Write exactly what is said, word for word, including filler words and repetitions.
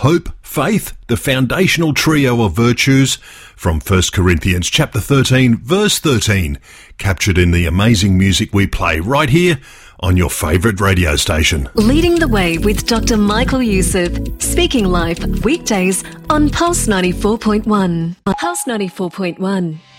hope, faith, the foundational trio of virtues from First Corinthians chapter thirteen, verse thirteen, captured in the amazing music we play right here on your favourite radio station. Leading the Way with Doctor Michael Youssef, speaking live weekdays on Pulse ninety-four point one. Pulse ninety-four point one.